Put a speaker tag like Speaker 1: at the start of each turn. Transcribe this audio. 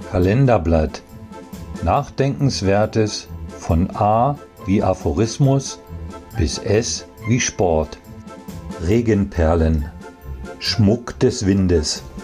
Speaker 1: Kalenderblatt. Nachdenkenswertes von A wie Aphorismus bis S wie Sport. Regenperlen. Schmuck des Windes.